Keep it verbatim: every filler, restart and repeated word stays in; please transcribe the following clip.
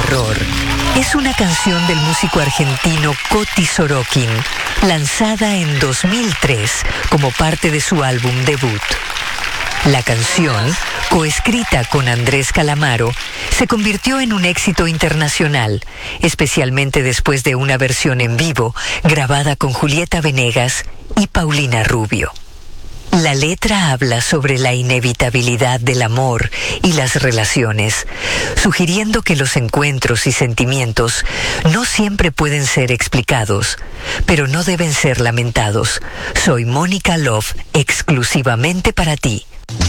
Terror es una canción del músico argentino Coti Sorokin, lanzada en dos mil tres como parte de su álbum debut. La canción, coescrita con Andrés Calamaro, se convirtió en un éxito internacional, especialmente después de una versión en vivo grabada con Julieta Venegas y Paulina Rubio. La letra habla sobre la inevitabilidad del amor y las relaciones, sugiriendo que los encuentros y sentimientos no siempre pueden ser explicados, pero no deben ser lamentados. Soy Mónica Love, exclusivamente para ti.